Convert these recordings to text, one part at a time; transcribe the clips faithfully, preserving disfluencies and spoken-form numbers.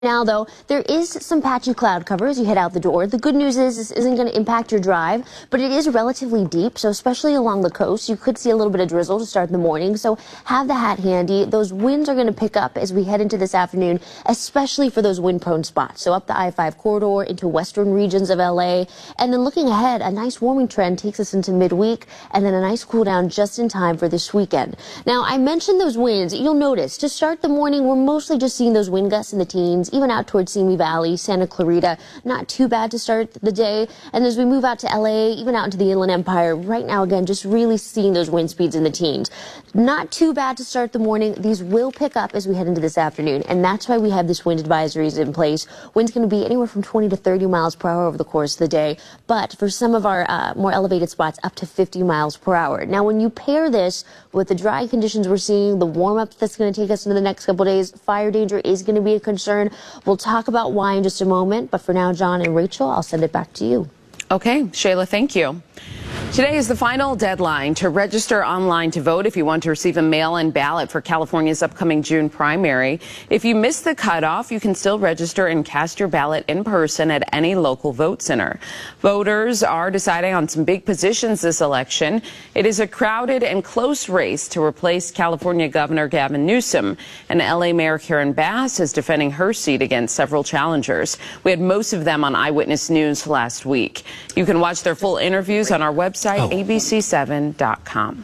Now, though, there is some patchy cloud cover as you head out the door. The good news is this isn't going to impact your drive, but it is relatively deep, so especially along the coast, you could see a little bit of drizzle to start in the morning, so have the hat handy. Those winds are going to pick up as we head into this afternoon, especially for those wind-prone spots. So up the I five corridor into western regions of L A, and then looking ahead, a nice warming trend takes us into midweek, and then a nice cool down just in time for this weekend. Now, I mentioned those winds. You'll notice, to start the morning, we're mostly just seeing those wind gusts in the teens, even out towards Simi Valley, Santa Clarita. Not too bad to start the day. And as we move out to L A, even out into the Inland Empire, right now, again, just really seeing those wind speeds in the teens. Not too bad to start the morning. These will pick up as we head into this afternoon, and that's why we have this wind advisories in place. Wind's going to be anywhere from twenty to thirty miles per hour over the course of the day, but for some of our uh, more elevated spots, up to fifty miles per hour. Now, when you pair this with the dry conditions we're seeing, the warm-up that's going to take us into the next couple days, fire danger is going to be a concern. We'll talk about why in just a moment, but for now, John and Rachel, I'll send it back to you. Okay, Shayla, thank you. Today is the final deadline to register online to vote if you want to receive a mail-in ballot for California's upcoming June primary. If you miss the cutoff, you can still register and cast your ballot in person at any local vote center. Voters are deciding on some big positions this election. It is a crowded and close race to replace California Governor Gavin Newsom, and L A Mayor Karen Bass is defending her seat against several challengers. We had most of them on Eyewitness News last week. You can watch their full interviews on our website, Oh. A B C seven dot com.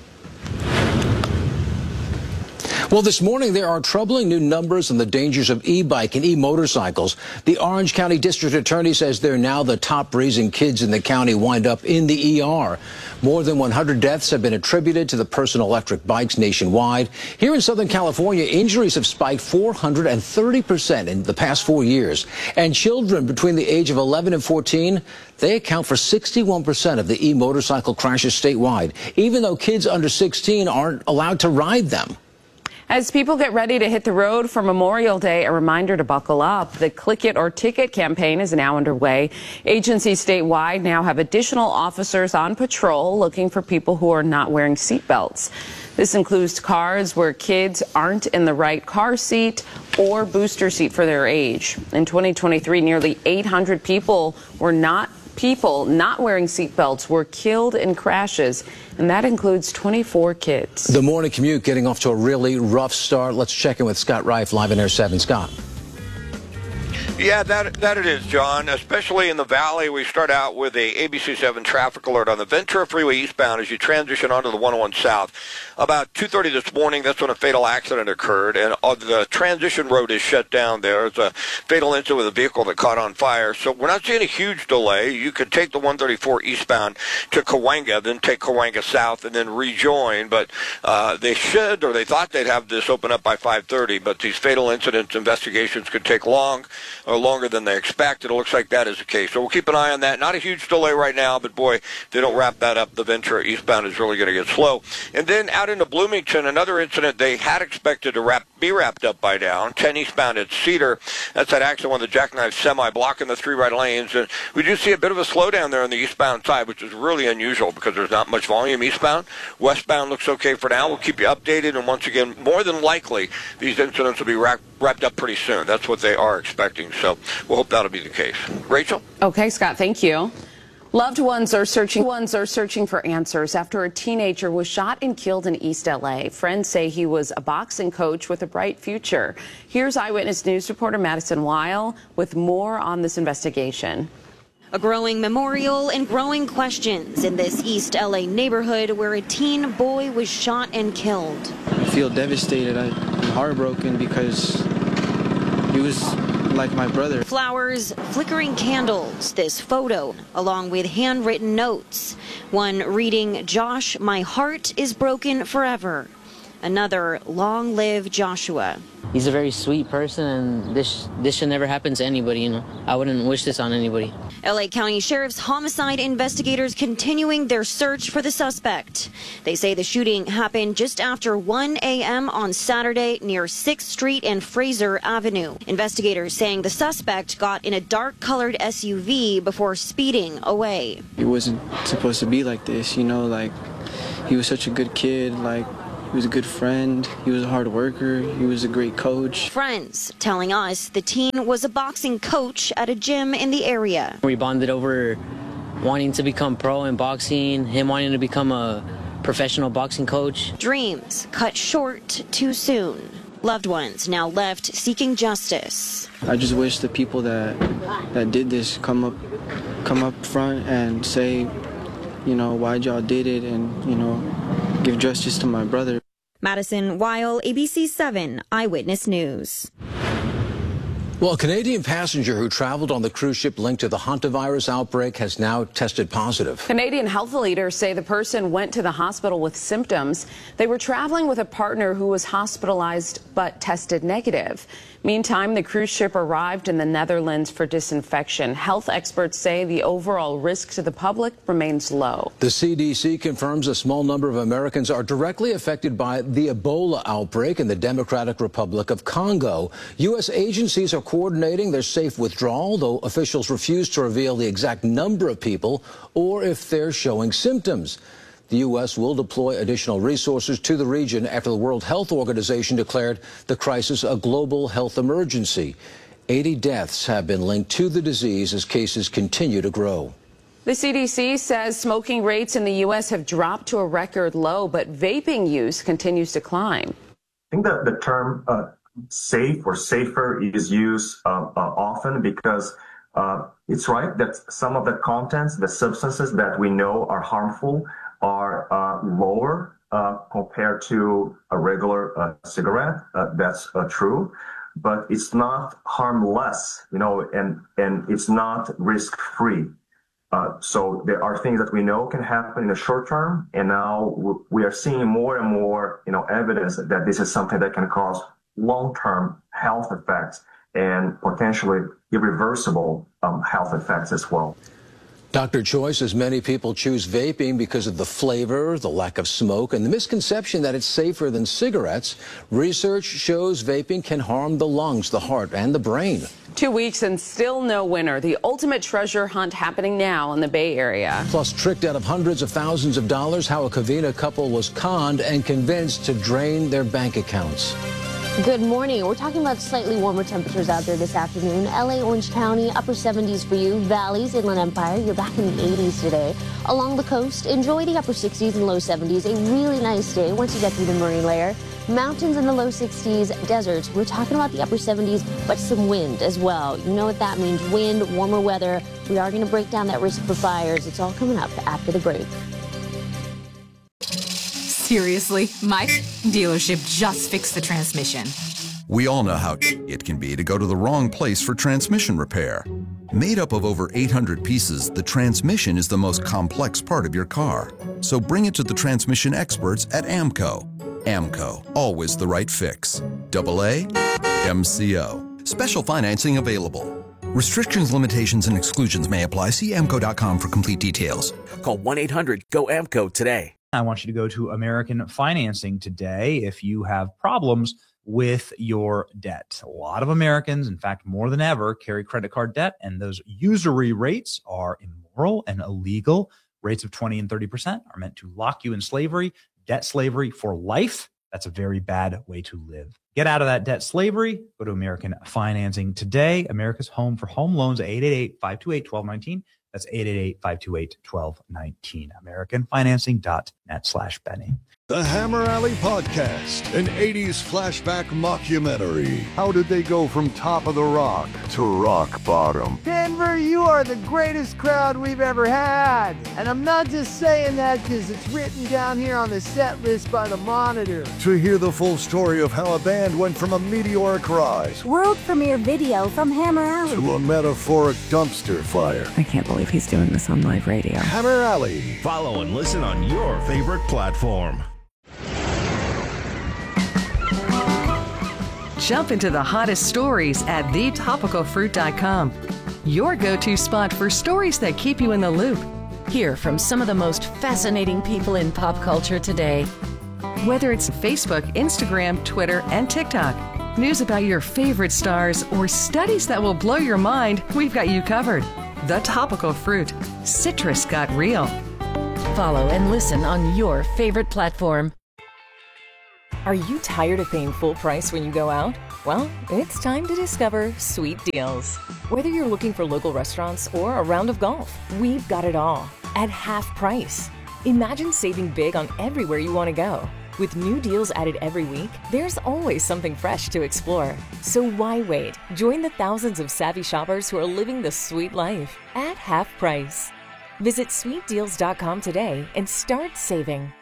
Well, this morning there are troubling new numbers on the dangers of e-bike and e-motorcycles. The Orange County District Attorney says they're now the top reason kids in the county wind up in the E R. More than one hundred deaths have been attributed to the personal electric bikes nationwide. Here in Southern California, injuries have spiked four hundred thirty percent in the past four years. And children between the age of eleven and fourteen, they account for sixty-one percent of the e-motorcycle crashes statewide, even though kids under sixteen aren't allowed to ride them. As people get ready to hit the road for Memorial Day, a reminder to buckle up. The Click It or Ticket campaign is now underway. Agencies statewide now have additional officers on patrol looking for people who are not wearing seatbelts. This includes cars where kids aren't in the right car seat or booster seat for their age. In twenty twenty-three, nearly eight hundred people were not People not wearing seatbelts were killed in crashes, and that includes twenty-four kids. The morning commute getting off to a really rough start. Let's check in with Scott Reif, live in Air seven. Scott. Yeah, that that it is, John. Especially in the valley, we start out with a A B C seven traffic alert on the Ventura Freeway eastbound as you transition onto the one oh one South. About two thirty this morning, that's when a fatal accident occurred, and uh, the transition road is shut down there. It's a fatal incident with a vehicle that caught on fire. So we're not seeing a huge delay. You could take the one thirty-four eastbound to Cahuenga, then take Cahuenga South, and then rejoin. But uh, they should, or they thought they'd have this open up by five thirty, but these fatal incidents investigations could take long. Or longer than they expected. It looks like that is the case. So we'll keep an eye on that. Not a huge delay right now, but boy, if they don't wrap that up, the Ventura eastbound is really going to get slow. And then out into Bloomington, another incident they had expected to wrap, be wrapped up by now. ten eastbound at Cedar. That's that accident with the jackknife semi blocking the three right lanes. And we do see a bit of a slowdown there on the eastbound side, which is really unusual because there's not much volume eastbound. Westbound looks okay for now. We'll keep you updated. And once again, more than likely, these incidents will be wrapped, wrapped up pretty soon. That's what they are expecting. So we'll hope that'll be the case. Rachel? Okay, Scott, thank you. Loved ones are searching ones are searching for answers after a teenager was shot and killed in East L A. Friends say he was a boxing coach with a bright future. Here's Eyewitness News reporter Madison Weil with more on this investigation. A growing memorial and growing questions in this East L A neighborhood where a teen boy was shot and killed. I feel devastated. I'm heartbroken because he was like my brother. Flowers, flickering candles, this photo, along with handwritten notes. One reading, "Josh, my heart is broken forever." Another, "Long live Joshua." He's a very sweet person, and this this should never happen to anybody, you know. I wouldn't wish this on anybody. L A County Sheriff's homicide investigators continuing their search for the suspect. They say the shooting happened just after one a m on Saturday near sixth street and Fraser Avenue. Investigators saying the suspect got in a dark-colored S U V before speeding away. He wasn't supposed to be like this, you know, like, he was such a good kid, like, He was a good friend. He was a hard worker. He was a great coach. Friends telling us the teen was a boxing coach at a gym in the area. We bonded over wanting to become pro in boxing, him wanting to become a professional boxing coach. Dreams cut short too soon. Loved ones now left seeking justice. I just wish the people that that did this come up come up front and say, you know, why y'all did it, and, you know, give justice to my brother. Madison Weil, A B C seven Eyewitness News. Well, a Canadian passenger who traveled on the cruise ship linked to the hantavirus outbreak has now tested positive. Canadian health leaders say the person went to the hospital with symptoms. They were traveling with a partner who was hospitalized but tested negative. Meantime, the cruise ship arrived in the Netherlands for disinfection. Health experts say the overall risk to the public remains low. The C D C confirms a small number of Americans are directly affected by the Ebola outbreak in the Democratic Republic of Congo. U S agencies are coordinating their safe withdrawal, though officials refuse to reveal the exact number of people or if they're showing symptoms. The U S will deploy additional resources to the region after the World Health Organization declared the crisis a global health emergency. eighty deaths have been linked to the disease as cases continue to grow. The C D C says smoking rates in the U S have dropped to a record low, but vaping use continues to climb. I think that the term uh, safe or safer is used uh, uh, often because uh, it's right that some of the contents, the substances that we know are harmful, are uh, lower uh, compared to a regular uh, cigarette. Uh, that's uh, true, but it's not harmless, you know, and, and it's not risk-free. Uh, so there are things that we know can happen in the short term, and now we are seeing more and more, you know, evidence that this is something that can cause long-term health effects and potentially irreversible um, health effects as well. Doctor Choi says many people choose vaping because of the flavor, the lack of smoke, and the misconception that it's safer than cigarettes. Research shows vaping can harm the lungs, the heart, and the brain. Two weeks and still no winner. The ultimate treasure hunt happening now in the Bay Area. Plus, tricked out of hundreds of thousands of dollars, how a Covina couple was conned and convinced to drain their bank accounts. Good morning. We're talking about slightly warmer temperatures out there this afternoon. L A, Orange County, upper seventies for you. Valleys, Inland Empire, you're back in the eighties today. Along the coast, enjoy the upper sixties and low seventies. A really nice day once you get through the marine layer. Mountains in the low sixties, deserts. We're talking about the upper seventies, but some wind as well. You know what that means. Wind, warmer weather. We are going to break down that risk for fires. It's all coming up after the break. Seriously, my dealership just fixed the transmission. We all know how it can be to go to the wrong place for transmission repair. Made up of over eight hundred pieces, the transmission is the most complex part of your car. So bring it to the transmission experts at AMCO. AMCO, always the right fix. Double A, M C O. Special financing available. Restrictions, limitations, and exclusions may apply. See A M C O dot com for complete details. Call one eight hundred G O A M C O today. I want you to go to American Financing today if you have problems with your debt. A lot of Americans, in fact, more than ever, carry credit card debt, and those usury rates are immoral and illegal. Rates of twenty and thirty percent are meant to lock you in slavery, debt slavery for life. That's a very bad way to live. Get out of that debt slavery. Go to American Financing today. America's home for home loans, eight eight eight, five two eight, one two one nine. That's eight eight eight, five two eight, one two one nine. American Financing dot net slash Benny. The Hammer Alley Podcast, an eighties flashback mockumentary. How did they go from top of the rock to rock bottom? Denver, you are the greatest crowd we've ever had. And I'm not just saying that because it's written down here on the set list by the Monitor. To hear the full story of how a band went from a meteoric rise, world premiere video from Hammer Alley, to a metaphoric dumpster fire. I can't believe he's doing this on live radio. Hammer Alley. Follow and listen on your favorite platform. Jump into the hottest stories at the topical fruit dot com. Your go-to spot for stories that keep you in the loop. Hear from some of the most fascinating people in pop culture today. Whether it's Facebook, Instagram, Twitter, and TikTok, news about your favorite stars, or studies that will blow your mind, we've got you covered. The Topical Fruit. Citrus got real. Follow and listen on your favorite platform. Are you tired of paying full price when you go out? Well, it's time to discover Sweet Deals. Whether you're looking for local restaurants or a round of golf, we've got it all at half price. Imagine saving big on everywhere you want to go. With new deals added every week, there's always something fresh to explore. So why wait? Join the thousands of savvy shoppers who are living the sweet life at half price. Visit sweet deals dot com today and start saving.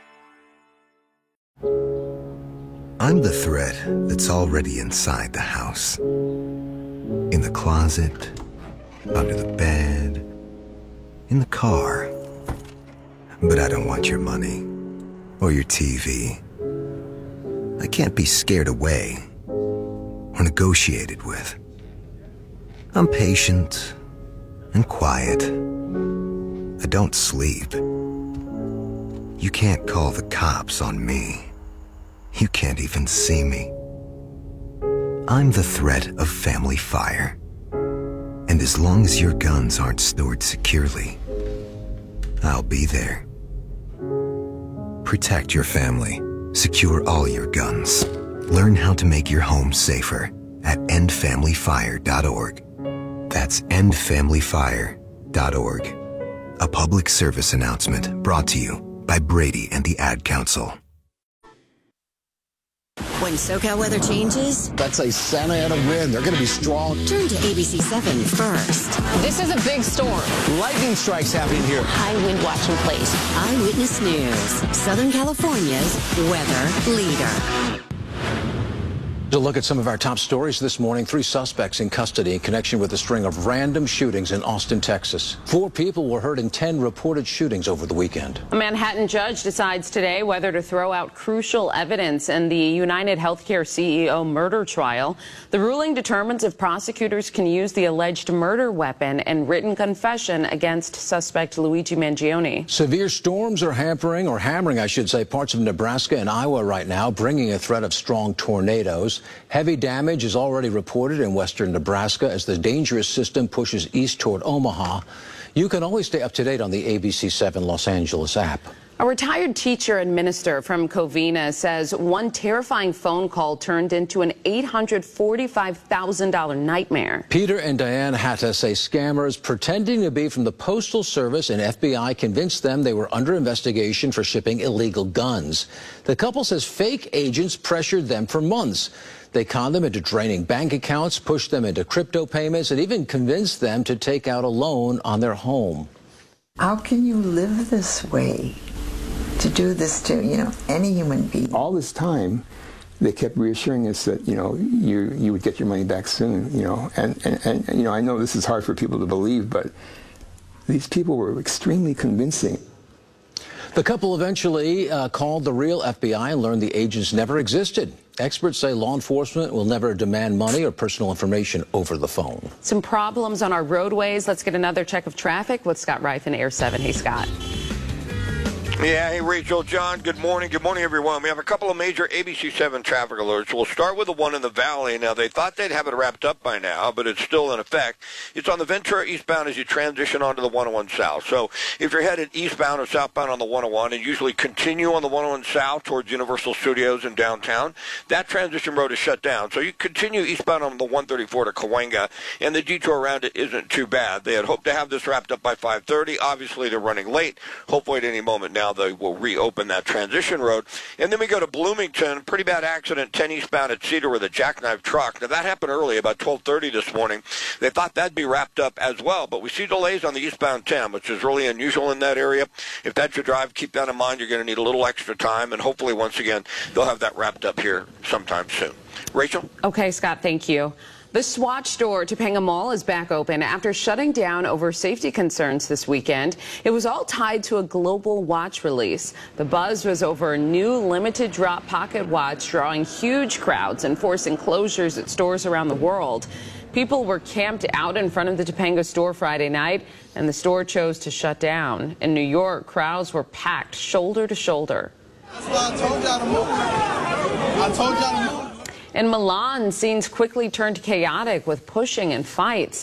I'm the thread that's already inside the house. In the closet, under the bed, in the car. But I don't want your money or your T V. I can't be scared away or negotiated with. I'm patient and quiet. I don't sleep. You can't call the cops on me. You can't even see me. I'm the threat of family fire. And as long as your guns aren't stored securely, I'll be there. Protect your family. Secure all your guns. Learn how to make your home safer at end family fire dot org. That's end family fire dot org. A public service announcement brought to you by Brady and the Ad Council. When SoCal weather changes, that's a Santa Ana wind. They're going to be strong. Turn to A B C seven first. This is a big storm. Lightning strikes happening here. High wind watch in place. Eyewitness News, Southern California's weather leader. To look at some of our top stories this morning, three suspects in custody in connection with a string of random shootings in Austin, Texas. Four people were hurt in ten reported shootings over the weekend. A Manhattan judge decides today whether to throw out crucial evidence in the United Healthcare C E O murder trial. The ruling determines if prosecutors can use the alleged murder weapon and written confession against suspect Luigi Mangione. Severe storms are hampering, or hammering, I should say, parts of Nebraska and Iowa right now, bringing a threat of strong tornadoes. Heavy damage is already reported in western Nebraska as the dangerous system pushes east toward Omaha. You can always stay up to date on the A B C seven Los Angeles app. A retired teacher and minister from Covina says one terrifying phone call turned into an eight hundred forty-five thousand dollar nightmare. Peter and Diane Hatta say scammers pretending to be from the Postal Service and F B I convinced them they were under investigation for shipping illegal guns. The couple says fake agents pressured them for months. They conned them into draining bank accounts, pushed them into crypto payments, and even convinced them to take out a loan on their home. How can you live this way? To do this to, you know, any human being. All this time, they kept reassuring us that, you know, you you would get your money back soon, you know, and, and, and you know, I know this is hard for people to believe, but these people were extremely convincing. The couple eventually uh, called the real F B I and learned the agents never existed. Experts say law enforcement will never demand money or personal information over the phone. Some problems on our roadways. Let's get another check of traffic with Scott Reif in Air seven. Hey, Scott. Yeah, hey, Rachel, John, good morning. Good morning, everyone. We have a couple of major A B C seven traffic alerts. We'll start with the one in the Valley. Now, they thought they'd have it wrapped up by now, but it's still in effect. It's on the Ventura eastbound as you transition onto the one oh one South. So if you're headed eastbound or southbound on the one oh one and usually continue on the one oh one South towards Universal Studios in downtown, that transition road is shut down. So you continue eastbound on the one thirty-four to Cahuenga, and the detour around it isn't too bad. They had hoped to have this wrapped up by five thirty. Obviously, they're running late. Hopefully, at any moment now, they will reopen that transition road. And then we go to Bloomington. Pretty bad accident, ten eastbound at Cedar with a jackknife truck. Now, that happened early, about twelve thirty this morning. They thought that'd be wrapped up as well, but we see delays on the eastbound ten, which is really unusual in that area. If that's your drive, keep that in mind. You're going to need a little extra time, and hopefully, once again, they'll have that wrapped up here sometime soon. Rachel? Okay, Scott, thank you. The Swatch store Topanga Mall is back open after shutting down over safety concerns this weekend. It was all tied to a global watch release. The buzz was over a new limited drop pocket watch drawing huge crowds and forcing closures at stores around the world. People were camped out in front of the Topanga store Friday night, and the store chose to shut down. In New York, crowds were packed shoulder to shoulder. That's why I told y'all to move. I told y'all to move. In Milan, scenes quickly turned chaotic with pushing and fights. The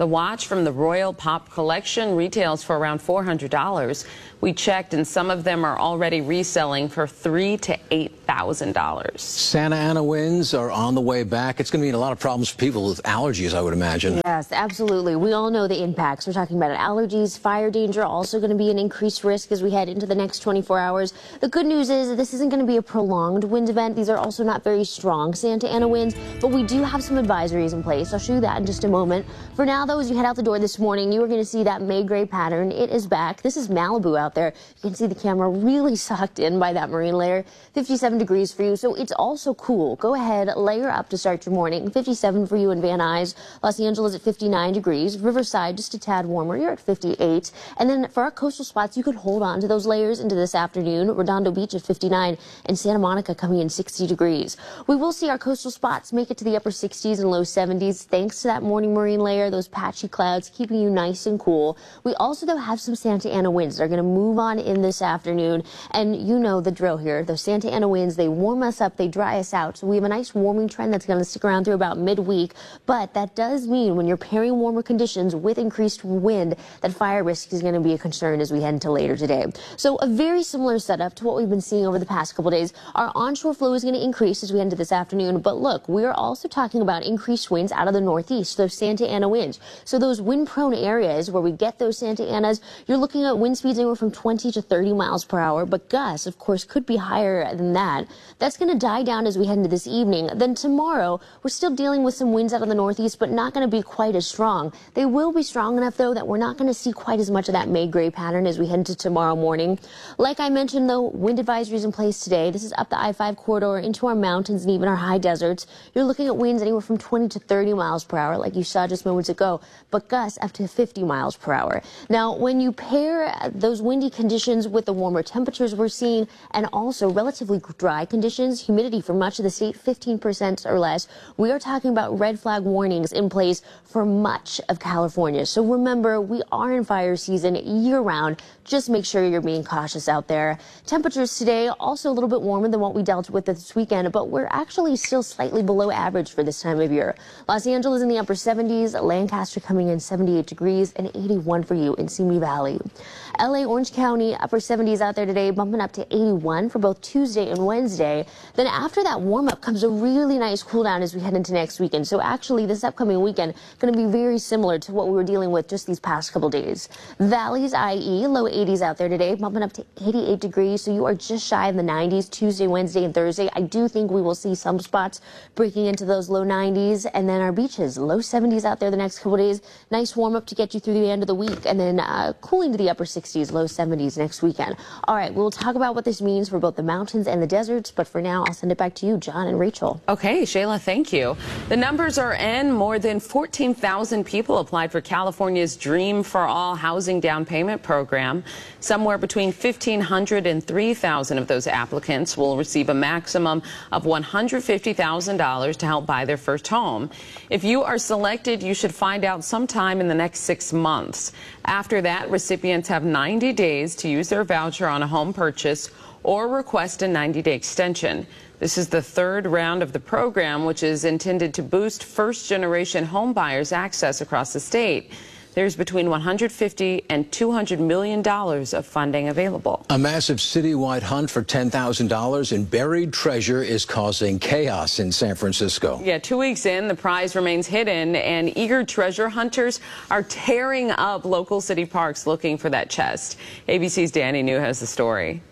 The watch from the Royal Pop Collection retails for around four hundred dollars. We checked, and some of them are already reselling for three thousand to eight thousand dollars. Santa Ana winds are on the way back. It's going to mean a lot of problems for people with allergies, I would imagine. Yes, absolutely. We all know the impacts. We're talking about allergies, fire danger, also going to be an increased risk as we head into the next twenty-four hours. The good news is this isn't going to be a prolonged wind event. These are also not very strong Santa Ana winds, but we do have some advisories in place. I'll show you that in just a moment. For now, though, as you head out the door this morning, you are going to see that May gray pattern. It is back. This is Malibu out there. You can see the camera really sucked in by that marine layer. fifty-seven degrees for you, so it's also cool. Go ahead, layer up to start your morning. fifty-seven for you in Van Nuys. Los Angeles at fifty-nine degrees. Riverside just a tad warmer. You're at fifty-eight. And then for our coastal spots, you could hold on to those layers into this afternoon. Redondo Beach at fifty-nine and Santa Monica coming in sixty degrees. We will see our coastal spots make it to the upper sixties and low seventies thanks to that morning marine layer, those patchy clouds keeping you nice and cool. We also, though, have some Santa Ana winds. They're going to move on in this afternoon, and you know the drill here. Those Santa Ana winds, they warm us up, they dry us out, so we have a nice warming trend that's going to stick around through about midweek, but that does mean when you're pairing warmer conditions with increased wind, that fire risk is going to be a concern as we head into later today. So a very similar setup to what we've been seeing over the past couple days. Our onshore flow is going to increase as we head into this afternoon, but look, we're also talking about increased winds out of the northeast, those Santa Ana winds. So those wind-prone areas where we get those Santa Anas, you're looking at wind speeds anywhere from twenty to thirty miles per hour, but gusts, of course, could be higher than that. That's going to die down as we head into this evening. Then tomorrow, we're still dealing with some winds out of the northeast, but not going to be quite as strong. They will be strong enough, though, that we're not going to see quite as much of that May gray pattern as we head into tomorrow morning. Like I mentioned, though, wind advisories in place today. This is up the I five corridor into our mountains and even our high deserts. You're looking at winds anywhere from twenty to thirty miles per hour, like you saw just moments ago, but gusts up to fifty miles per hour. Now, when you pair those windy conditions with the warmer temperatures we're seeing and also relatively dry conditions, humidity for much of the state, fifteen percent or less, we are talking about red flag warnings in place for much of California. So remember, we are in fire season year-round. Just make sure you're being cautious out there. Temperatures today also a little bit warmer than what we dealt with this weekend, but we're actually still slightly below average for this time of year. Los Angeles in the upper seventies, Lancaster coming in seventy-eight degrees, and eighty-one for you in Simi Valley. L A, Orange County, upper seventies out there today, bumping up to eighty-one for both Tuesday and Wednesday. Then after that warm-up comes a really nice cool down as we head into next weekend. So actually, this upcoming weekend going to be very similar to what we were dealing with just these past couple days. Valleys, that is, low eighties out there today, bumping up to eighty-eight degrees. So you are just shy of the nineties Tuesday, Wednesday, and Thursday. I do think we will see some spots breaking into those low nineties. And then our beaches, low seventies out there the next couple days. Nice warm-up to get you through the end of the week. And then uh, cooling to the upper sixties, low seventies next weekend. All right, we'll talk about what this means for both the mountains and the deserts, but for now, I'll send it back to you, John and Rachel. Okay, Shayla, thank you. The numbers are in. More than fourteen thousand people applied for California's Dream for All housing down payment program. Somewhere between fifteen hundred and three thousand of those applicants will receive a maximum of one hundred fifty thousand dollars to help buy their first home. If you are selected, you should find out sometime in the next six months. After that, recipients have ninety days to use their voucher on a home purchase or request a ninety day extension. This is the third round of the program, which is intended to boost first-generation home buyers' access across the state. There's between one hundred fifty and two hundred million dollars of funding available. A massive citywide hunt for ten thousand dollars in buried treasure is causing chaos in San Francisco. Yeah, two weeks in, the prize remains hidden, and eager treasure hunters are tearing up local city parks looking for that chest. A B C's Danny New has the story.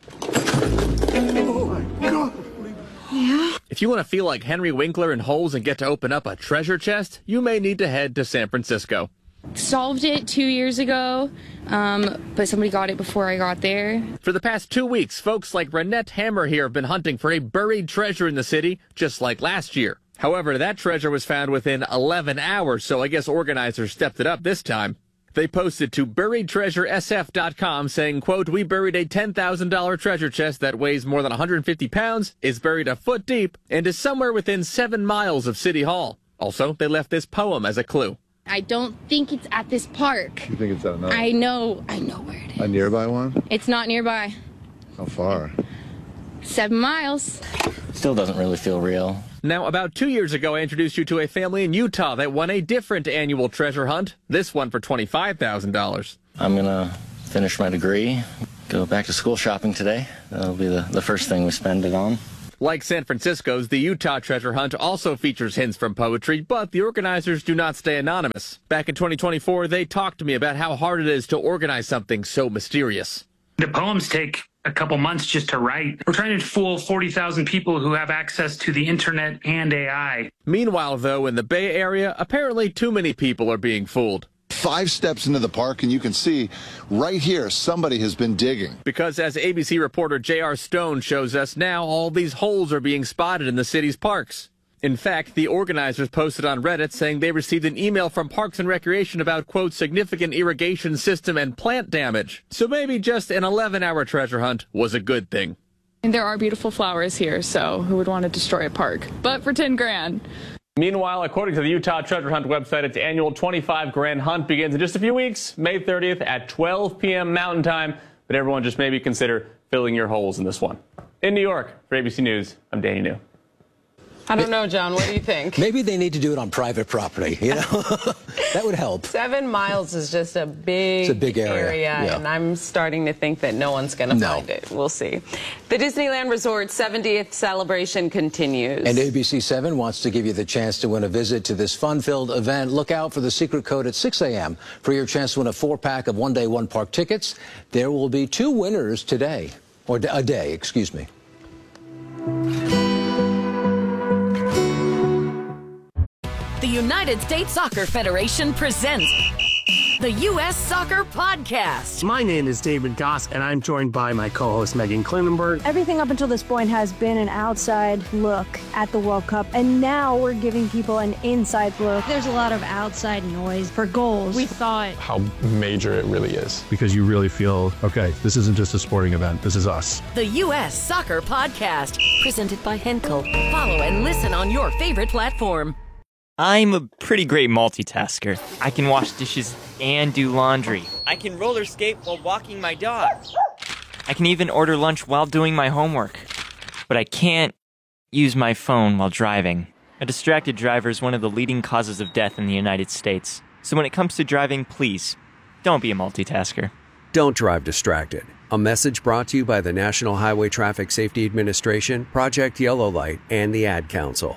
If you want to feel like Henry Winkler in Holes and get to open up a treasure chest, you may need to head to San Francisco. Solved it two years ago, um, but somebody got it before I got there. For the past two weeks, folks like Renette Hammer here have been hunting for a buried treasure in the city, just like last year. However, that treasure was found within eleven hours, so I guess organizers stepped it up this time. They posted to buried treasure S F dot com saying, quote, "We buried a ten thousand dollar treasure chest that weighs more than one hundred fifty pounds, is buried a foot deep, and is somewhere within seven miles of City Hall." Also, they left this poem as a clue. I don't think it's at this park. You think it's at another? I know, I know where it is. A nearby one? It's not nearby. How far? Seven miles. Still doesn't really feel real. Now, about two years ago, I introduced you to a family in Utah that won a different annual treasure hunt, this one for twenty-five thousand dollars. I'm going to finish my degree, go back to school shopping today. That'll be the, the first thing we spend it on. Like San Francisco's, the Utah treasure hunt also features hints from poetry, but the organizers do not stay anonymous. Back in twenty twenty-four, they talked to me about how hard it is to organize something so mysterious. The poems take a couple months just to write. We're trying to fool forty thousand people who have access to the internet and A I. Meanwhile, though, in the Bay Area, apparently too many people are being fooled. Five steps into the park, and you can see right here somebody has been digging. Because as A B C reporter J R Stone shows us now, all these holes are being spotted in the city's parks. In fact, the organizers posted on Reddit saying they received an email from Parks and Recreation about, quote, significant irrigation system and plant damage. So maybe just an eleven-hour treasure hunt was a good thing. And there are beautiful flowers here, so who would want to destroy a park? But for ten grand. Meanwhile, according to the Utah Treasure Hunt website, its annual twenty-five grand hunt begins in just a few weeks, May thirtieth at twelve p m Mountain Time. But everyone just maybe consider filling your holes in this one. In New York, for A B C News, I'm Danny New. I don't know, John. What do you think? Maybe they need to do it on private property, you know? That would help. Seven miles is just a big, it's a big area, area yeah. And I'm starting to think that no one's going to no. find it. We'll see. The Disneyland Resort's seventieth celebration continues. And A B C seven wants to give you the chance to win a visit to this fun-filled event. Look out for the secret code at six a m for your chance to win a four-pack of one-day, one-park tickets. There will be two winners today, or a day, excuse me. The United States Soccer Federation presents the U S Soccer Podcast. My name is David Goss, and I'm joined by my co-host Megan Klinenberg. Everything up until this point has been an outside look at the World Cup, and now we're giving people an inside look. There's a lot of outside noise for goals. We thought how major it really is. Because you really feel, okay, this isn't just a sporting event, this is us. The U S Soccer Podcast, presented by Henkel. Follow and listen on your favorite platform. I'm a pretty great multitasker. I can wash dishes and do laundry. I can roller skate while walking my dog. I can even order lunch while doing my homework. But I can't use my phone while driving. A distracted driver is one of the leading causes of death in the United States. So when it comes to driving, please, don't be a multitasker. Don't drive distracted. A message brought to you by the National Highway Traffic Safety Administration, Project Yellow Light, and the Ad Council.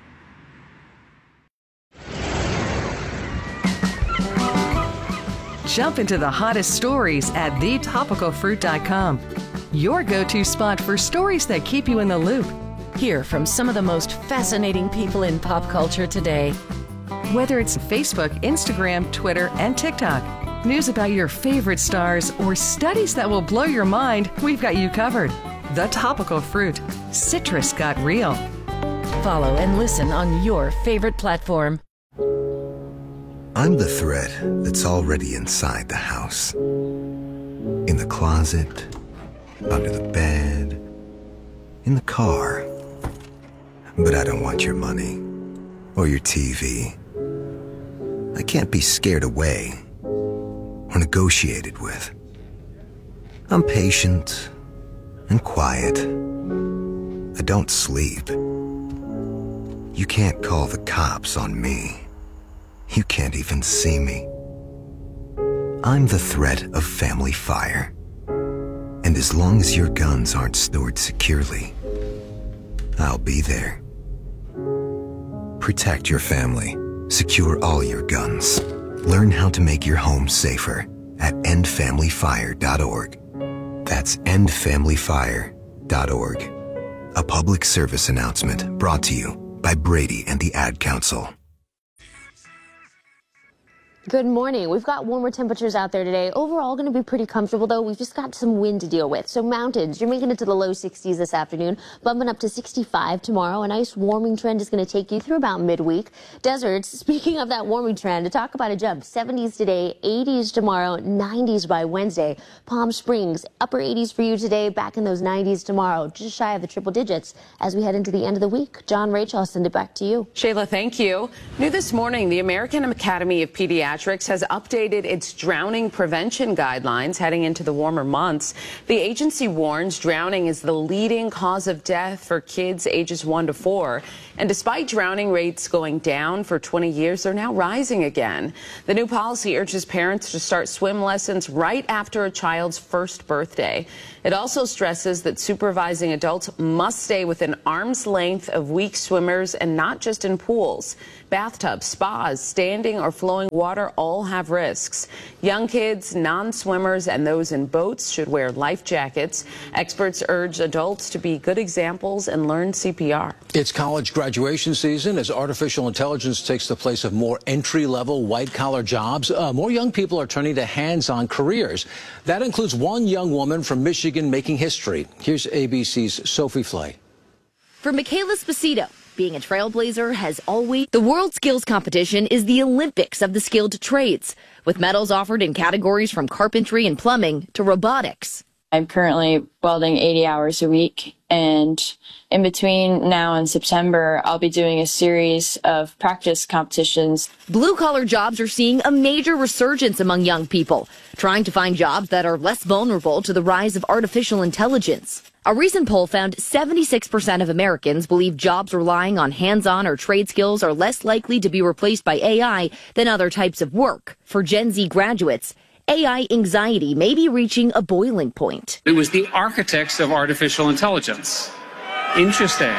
Jump into the hottest stories at the topical fruit dot com. Your go-to spot for stories that keep you in the loop. Hear from some of the most fascinating people in pop culture today. Whether it's Facebook, Instagram, Twitter, and TikTok, news about your favorite stars, or studies that will blow your mind, we've got you covered. The Topical Fruit. Citrus got real. Follow and listen on your favorite platform. I'm the threat that's already inside the house. In the closet, under the bed, in the car. But I don't want your money or your T V. I can't be scared away or negotiated with. I'm patient and quiet. I don't sleep. You can't call the cops on me. You can't even see me. I'm the threat of family fire. And as long as your guns aren't stored securely, I'll be there. Protect your family. Secure all your guns. Learn how to make your home safer at end family fire dot org. That's end family fire dot org. A public service announcement brought to you by Brady and the Ad Council. Good morning. We've got warmer temperatures out there today. Overall, going to be pretty comfortable, though. We've just got some wind to deal with. So mountains, you're making it to the low sixties this afternoon, bumping up to sixty-five tomorrow. A nice warming trend is going to take you through about midweek. Deserts, speaking of that warming trend, to talk about a jump. seventies today, eighties tomorrow, nineties by Wednesday. Palm Springs, upper eighties for you today, back in those nineties tomorrow, just shy of the triple digits as we head into the end of the week. John, Rachel, I'll send it back to you. Shayla, thank you. New this morning, the American Academy of Pediatrics Pediatrics has updated its drowning prevention guidelines heading into the warmer months. The agency warns drowning is the leading cause of death for kids ages one to four. And despite drowning rates going down for twenty years, they're now rising again. The new policy urges parents to start swim lessons right after a child's first birthday. It also stresses that supervising adults must stay within arm's length of weak swimmers and not just in pools. Bathtubs, spas, standing or flowing water all have risks. Young kids, non-swimmers, and those in boats should wear life jackets. Experts urge adults to be good examples and learn C P R. It's college graduation season as artificial intelligence takes the place of more entry-level white-collar jobs. Uh, more young people are turning to hands-on careers. That includes one young woman from Michigan making history. Here's A B C's Sophie Flay. For Michaela Spacito, being a trailblazer has always... The World Skills Competition is the Olympics of the skilled trades, with medals offered in categories from carpentry and plumbing to robotics. I'm currently welding eighty hours a week, and in between now and September, I'll be doing a series of practice competitions. Blue-collar jobs are seeing a major resurgence among young people, trying to find jobs that are less vulnerable to the rise of artificial intelligence. A recent poll found seventy-six percent of Americans believe jobs relying on hands-on or trade skills are less likely to be replaced by A I than other types of work. For Gen Z graduates, A I anxiety may be reaching a boiling point. It was the architects of artificial intelligence. Interesting.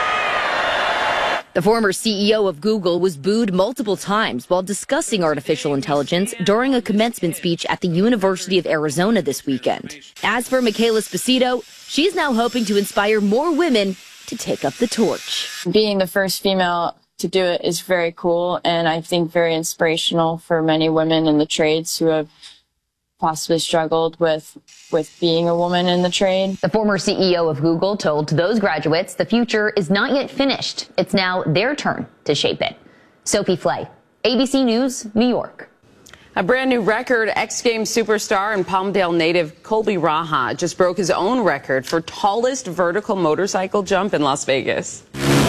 The former C E O of Google was booed multiple times while discussing artificial intelligence during a commencement speech at the University of Arizona this weekend. As for Michaela Spacito, she's now hoping to inspire more women to take up the torch. Being the first female to do it is very cool, and I think very inspirational for many women in the trades who have possibly struggled with with being a woman in the trade. The former C E O of Google told those graduates the future is not yet finished. It's now their turn to shape it. Sophie Flay, A B C News, New York. A brand new record. X Games superstar and Palmdale native Colby Raha just broke his own record for tallest vertical motorcycle jump in Las Vegas.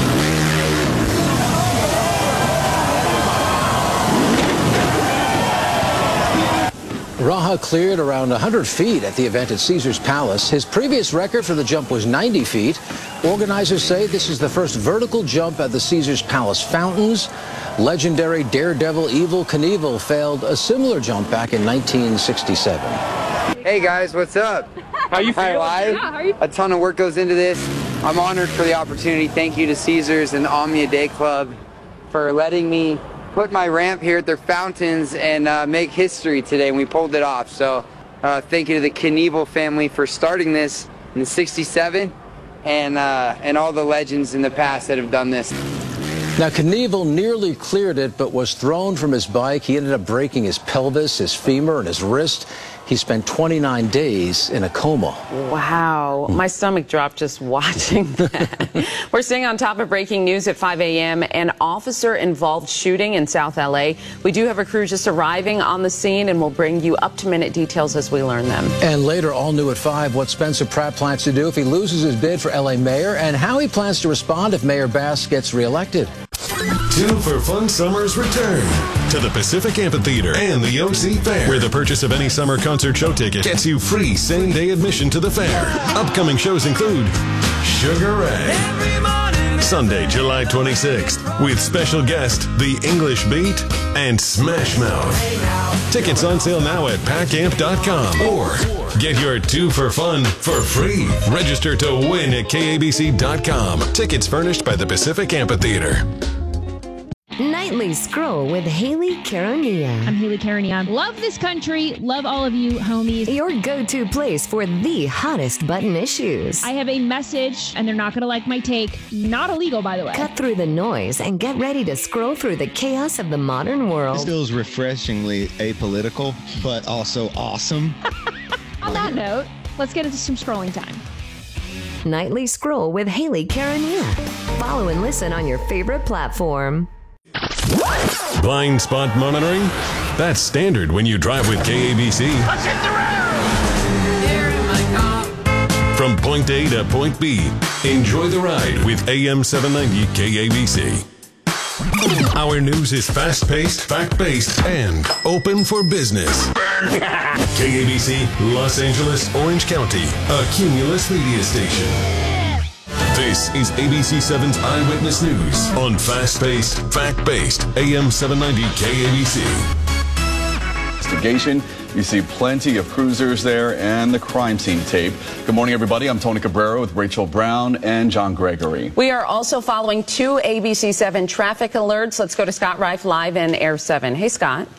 Raha cleared around one hundred feet at the event at Caesars Palace. His previous record for the jump was ninety feet. Organizers say this is the first vertical jump at the Caesars Palace fountains. Legendary daredevil Evel Knievel failed a similar jump back in nineteen sixty-seven. Hey guys, what's up? How you feeling? Hi, yeah, how are you? A ton of work goes into this. I'm honored for the opportunity. Thank you to Caesars and the Omnia Day Club for letting me put my ramp here at their fountains and uh, make history today, and we pulled it off. So uh, thank you to the Knievel family for starting this in sixty-seven, and uh, and all the legends in the past that have done this. Now, Knievel nearly cleared it, but was thrown from his bike. He ended up breaking his pelvis, his femur, and his wrist. He spent twenty-nine days in a coma. Wow. My stomach dropped just watching that. We're staying on top of breaking news at five a m An officer-involved shooting in South L A. We do have a crew just arriving on the scene, and we'll bring you up-to-minute details as we learn them. And later, all new at five, what Spencer Pratt plans to do if he loses his bid for L A mayor and how he plans to respond if Mayor Bass gets reelected. Two for Fun Summers return to the Pacific Amphitheater and the O C Fair, where the purchase of any summer concert show ticket gets you free same-day admission to the fair. Upcoming shows include Sugar Ray, Sunday, July twenty-sixth, with special guest The English Beat and Smash Mouth. Tickets on sale now at pack amp dot com or get your two for fun for free. Register to win at K A B C dot com. Tickets furnished by the Pacific Amphitheater. Nightly Scroll with Haley Caronia. I'm Haley Caronia. Love this country. Love all of you, homies. Your go-to place for the hottest button issues. I have a message, and they're not going to like my take. Not illegal, by the way. Cut through the noise and get ready to scroll through the chaos of the modern world. This feels refreshingly apolitical, but also awesome. On that note, let's get into some scrolling time. Nightly Scroll with Haley Caronia. Follow and listen on your favorite platform. Blind spot monitoring? That's standard when you drive with K A B C. Let's hit the road! Here in my car. From point A to point B, enjoy the ride with A M seven ninety K A B C. Our news is fast-paced, fact-based, and open for business. K A B C, Los Angeles, Orange County, a Cumulus media station. This is A B C seven's Eyewitness News on fast-paced, fact-based A M seven ninety K A B C. Investigation. You see plenty of cruisers there and the crime scene tape. Good morning, everybody. I'm Tony Cabrera with Rachel Brown and John Gregory. We are also following two A B C seven traffic alerts. Let's go to Scott Reif live in Air seven. Hey, Scott.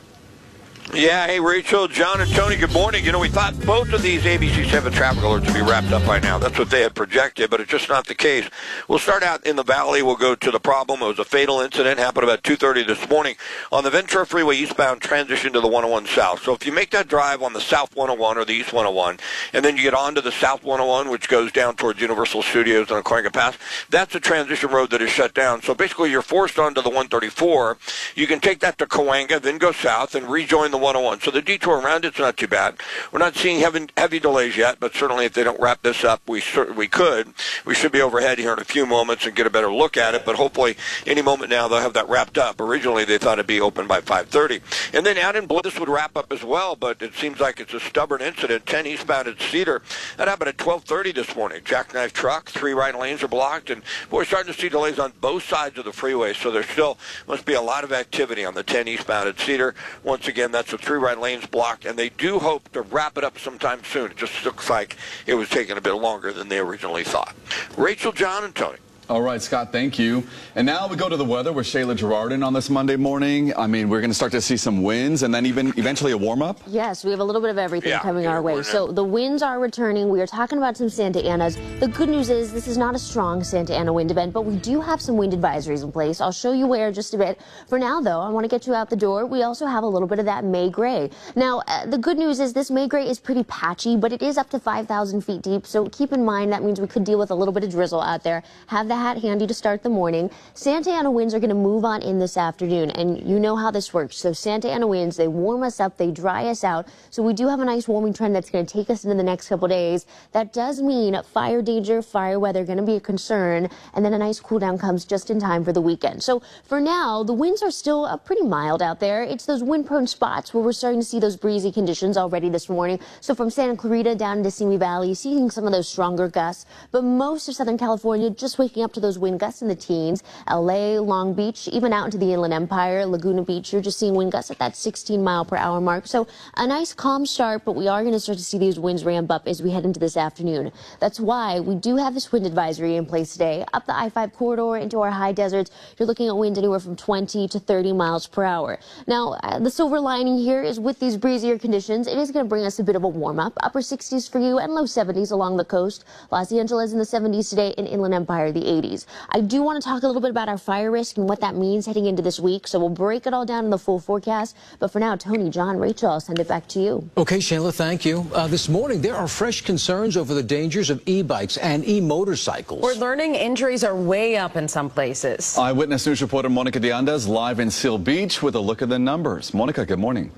Yeah, hey, Rachel, John, and Tony, good morning. You know, we thought both of these A B C seven traffic alerts would be wrapped up by now. That's what they had projected, but it's just not the case. We'll start out in the valley. We'll go to the problem. It was a fatal incident, happened about two thirty this morning on the Ventura Freeway eastbound transition to the one oh one South. So if you make that drive on the South one oh one or the East one oh one, and then you get on to the South one oh one, which goes down towards Universal Studios on Aquarium Pass, that's a transition road that is shut down. So basically you're forced onto the one thirty-four. You can take that to Cahuenga, then go south and rejoin the one oh one. So the detour around it's not too bad. We're not seeing heavy, heavy delays yet, but certainly if they don't wrap this up, we we could. We should be overhead here in a few moments and get a better look at it, but hopefully any moment now they'll have that wrapped up. Originally they thought it'd be open by five thirty. And then out in Blue, this would wrap up as well, but it seems like it's a stubborn incident. ten eastbound at Cedar. That happened at twelve thirty this morning. Jackknife truck, three right lanes are blocked, and we're starting to see delays on both sides of the freeway, so there still must be a lot of activity on the ten eastbound at Cedar. Once again, that's a three right lanes blocked, and they do hope to wrap it up sometime soon. It just looks like it was taking a bit longer than they originally thought. Rachel, John, and Tony. All right, Scott, thank you. And now we go to the weather with Shayla Girardin on this Monday morning. I mean, we're going to start to see some winds and then even eventually a warm-up. Yes, we have a little bit of everything yeah, coming yeah, our way. So the winds are returning. We are talking about some Santa Anas. The good news is this is not a strong Santa Ana wind event, but we do have some wind advisories in place. I'll show you where in just a bit. For now, though, I want to get you out the door. We also have a little bit of that May gray. Now, uh, the good news is this May gray is pretty patchy, but it is up to five thousand feet deep. So keep in mind that means we could deal with a little bit of drizzle out there. Have the hat handy to start the morning. Santa Ana winds are going to move on in this afternoon, and you know how this works. So Santa Ana winds, they warm us up, they dry us out. So we do have a nice warming trend that's going to take us into the next couple days. That does mean fire danger, fire weather going to be a concern, and then a nice cool down comes just in time for the weekend. So for now, the winds are still uh, pretty mild out there. It's those wind-prone spots where we're starting to see those breezy conditions already this morning. So from Santa Clarita down into Simi Valley, seeing some of those stronger gusts, but most of Southern California just waking up to those wind gusts in the teens. L A, Long Beach, even out into the Inland Empire, Laguna Beach, you're just seeing wind gusts at that sixteen mile per hour mark. So a nice calm start, but we are going to start to see these winds ramp up as we head into this afternoon. That's why we do have this wind advisory in place today. Up the I five corridor into our high deserts, you're looking at winds anywhere from twenty to thirty miles per hour. Now, uh, the silver lining here is with these breezier conditions, it is going to bring us a bit of a warm up. Upper sixties for you and low seventies along the coast. Los Angeles in the seventies today, and Inland Empire the eighties. I do want to talk a little bit about our fire risk and what that means heading into this week, so we'll break it all down in the full forecast. But for now, Tony, John, Rachel, I'll send it back to you. Okay, Shayla, thank you. Uh, this morning, there are fresh concerns over the dangers of e-bikes and e-motorcycles. We're learning injuries are way up in some places. Eyewitness News reporter Monica de Andes live in Seal Beach with a look at the numbers. Monica, good morning.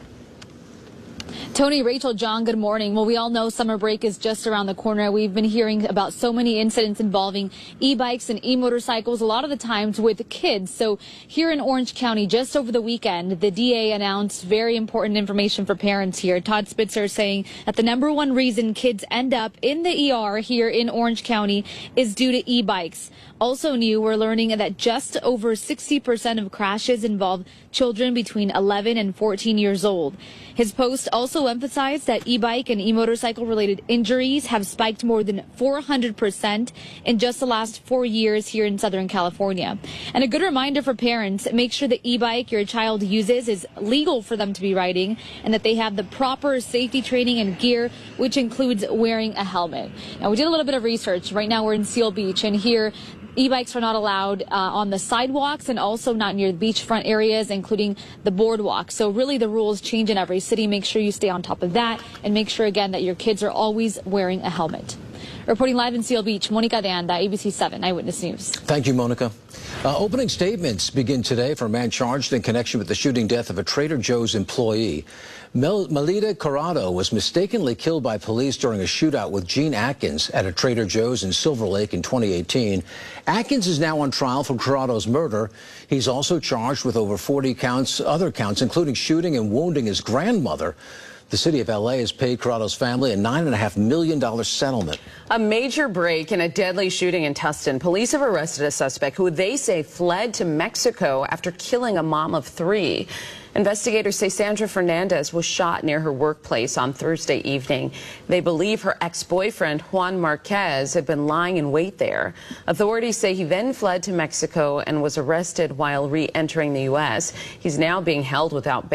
Tony, Rachel, John, good morning. Well, we all know summer break is just around the corner. We've been hearing about so many incidents involving e-bikes and e-motorcycles, a lot of the times with kids. So here in Orange County, just over the weekend, the D A announced very important information for parents here. Todd Spitzer saying that the number one reason kids end up in the E R here in Orange County is due to e-bikes. Also new, we're learning that just over sixty percent of crashes involve children between eleven and fourteen years old. His post also emphasized that e-bike and e-motorcycle related injuries have spiked more than four hundred percent in just the last four years here in Southern California. And a good reminder for parents, make sure the e-bike your child uses is legal for them to be riding and that they have the proper safety training and gear, which includes wearing a helmet. Now, we did a little bit of research. Right now we're in Seal Beach, and here e-bikes are not allowed uh, on the sidewalks and also not near the beachfront areas, including the boardwalk. So really the rules change in every city. Make sure you stay on top of that and make sure again that your kids are always wearing a helmet. Reporting live in Seal Beach, Monica de Anda, A B C seven Eyewitness News. Thank you, Monica. Uh, opening statements begin today for a man charged in connection with the shooting death of a Trader Joe's employee. Mel Melita Corrado was mistakenly killed by police during a shootout with Gene Atkins at a Trader Joe's in Silver Lake in twenty eighteen. Atkins is now on trial for Corrado's murder. He's also charged with over forty counts, other counts, including shooting and wounding his grandmother. The city of L A has paid Corrado's family a nine point five million dollars settlement. A major break in a deadly shooting in Tustin. Police have arrested a suspect who they say fled to Mexico after killing a mom of three. Investigators say Sandra Fernandez was shot near her workplace on Thursday evening. They believe her ex-boyfriend, Juan Marquez, had been lying in wait there. Authorities say he then fled to Mexico and was arrested while re-entering the U S. He's now being held without bail.